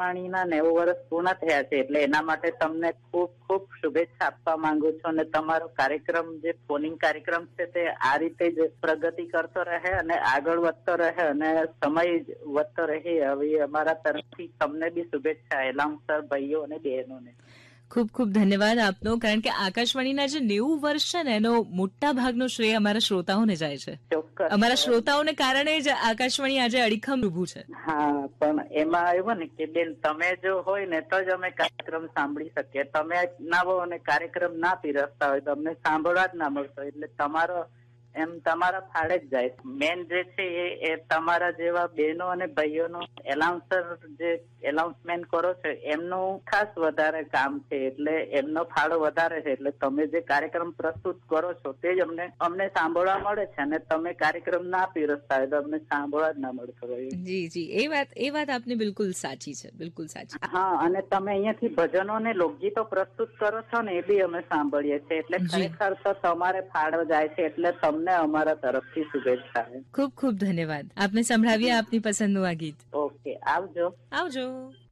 આકાશવાણીના 90 વર્ષ પૂર્ણ થયા છે, એટલે એના માટે તમને ખૂબ ખૂબ શુભેચ્છા આપવા માંગુ છું. અને તમારો કાર્યક્રમ જે ફોનિંગ કાર્યક્રમ છે તે આ રીતે જ પ્રગતિ કરતો રહે અને આગળ વધતો રહે અને સમય વધતો રહે, હવે અમારા તરફથી તમને બી શુભેચ્છા, એલાઉન્સર ભાઈઓ અને બહેનોને. ખૂબ ખૂબ ધન્યવાદ આપનો, કારણ કે આકાશવાણીના જે 90 વર્ષ છે ને એનો મોટા ભાગનો શ્રેય અમારા શ્રોતાઓને જાય છે. ચોક્કસ, અમારા શ્રોતાઓને કારણે જ આકાશવાણી આજે અડીખમ ઊભું છે. હા, પણ એમાં આવ્યું ને કે બેન, તમે જો હોય ને તો જ અમે કાર્યક્રમ સાંભળી શકીએ. તમે ના હો અને કાર્યક્રમ ના પીરસતા હોય તો અમને સાંભળવા જ ના મળતો, એટલે તમારો એમ તમારા ફાળે જ જાય. મેન જે છે એ તમારા જેવા બહેનો અને ભાઈઓનો એલાઉન્સર જે એલાઉન્સમેન્ટ કરો છો એમનું ખાસ વધારે કામ છે, એટલે એમનો ફાળો વધારે છે. એટલે તમે જે કાર્યક્રમ પ્રસ્તુત કરો છો તે જ અમને સાંભળવા મળે છે, અને તમે કાર્યક્રમ ના પીરસતા હોય તો અમને સાંભળવા જ ના મળતો હોય. જી જી, એ વાત આપની બિલકુલ સાચી છે, બિલકુલ સાચી. હા, અને તમે અહીંયાથી ભજનો અને લોકગીતો પ્રસ્તુત કરો છો ને એ બી અમે સાંભળીએ છીએ, એટલે ખરેખર તો તમારે ફાળો જાય છે, એટલે તમને અમારા તરફથી શુભેચ્છા. ખૂબ ખૂબ ધન્યવાદ. આપને સંભળાવીએ આપની પસંદનું આ ગીત. ઓકે, આવજો. આવજો.